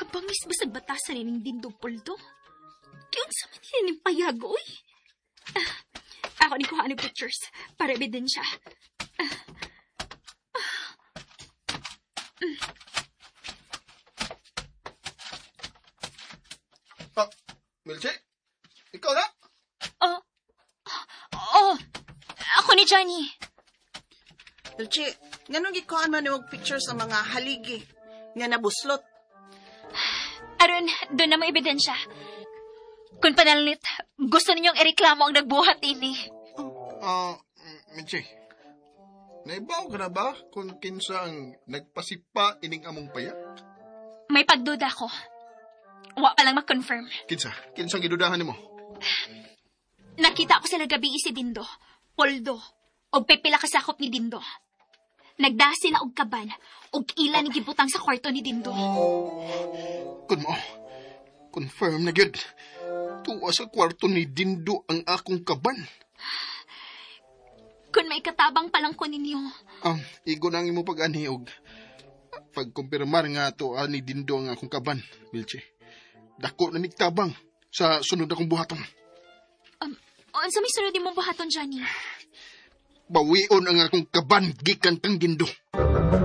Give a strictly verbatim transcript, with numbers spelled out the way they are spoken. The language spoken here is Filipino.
Kabangis ba sa batasan ni Dindo Poldo? Kaya sa manila ni payagoy? Ah, ako ni kuha ng pictures para ebidensya. Ah, ah, mm. Ah, Milche? Ikaw na? Oh, oh, ako ni Johnny. Elchi, ganun gikuhaan man yung pictures ng mga haligi nga nabuslot. Aron, doon na may ebidensya. Kung panalit, gusto ninyong ireklamo ang nagbuhat ini. Ah, uh, Milche, naibaw ka na ba kung kinsa ang nagpasipa ining among paya? May pagduda ko. Wa pa lang ma-confirm. Kinsa? Kinsa ang gidudahan nimo? Nakita ko sila gabi si Dindo, Poldo, o pipila kasakop ni Dindo. Nagda sila og kaban, og ila ni gibutang sa kwarto ni Dindo. Kun mo, confirm na gyud. Tuwa sa kwarto ni Dindo ang akong kaban. Kung may katabang palang ko ninyo. Um, igo nang imo pag-ani og pagkumpirmar nga to ah, ni Dindo ang akong kaban, Milche. Dako na nigtabang sa sunod akong buhaton. Um, o sa may sunod mong buhaton, Johnny? Bawion ang akong kaban gikan kang Dindo.